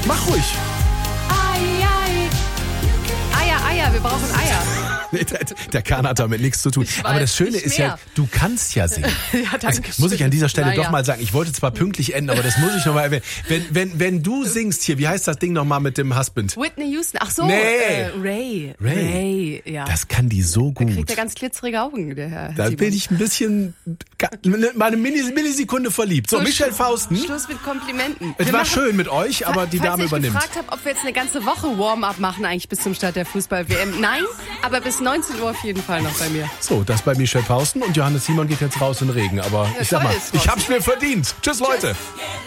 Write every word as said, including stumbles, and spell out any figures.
Mach ruhig. Ei, ei. Eier, Eier, wir brauchen Eier. Nee, der, der Kahn hat damit nichts zu tun. Ich Aber weiß das Schöne nicht ist ja, mehr. du kannst ja singen. Ja, danke Das muss ich an dieser Stelle Na doch ja. mal sagen. Ich wollte zwar pünktlich enden, aber das muss ich nochmal erwähnen. Wenn, wenn, wenn du singst hier, wie heißt das Ding nochmal mit dem Husband? Whitney Houston. Ach so, Nee. äh, Ray. Ray. Ray, ja. Das kann die so gut. Kriegt er ganz glitzerige Augen, der Herr. Da Simon. bin ich ein bisschen, mal eine Millis- Millisekunde verliebt. So, So, Michelle Sch- Fausten. Schluss mit Komplimenten. Es Wir war machen- schön mit euch, aber die Falls Dame ich übernimmt. gefragt habe, ob wir jetzt eine ganze Woche Warm-up machen eigentlich bis zum Start der Fußball-W M. Nein, aber bis neunzehn Uhr auf jeden Fall noch bei mir. So, das bei Michelle Fausten und Johannes Simon geht jetzt raus in den Regen. Aber ich sag toll mal, ist ich raus. hab's mir verdient. Tschüss, Leute.